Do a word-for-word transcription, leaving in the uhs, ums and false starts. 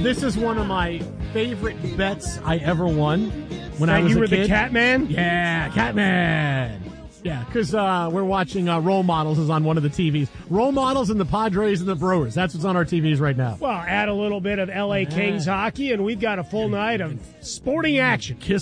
This is one of my favorite bets I ever won when That I was you a were kid. the Catman? Yeah, Catman. Yeah, because uh, we're watching uh, Role Models is on one of the T Vs. Role Models and the Padres and the Brewers. That's what's on our T Vs right now. Well, add a little bit of L A Kings hockey, and we've got a full night of sporting action. Kiss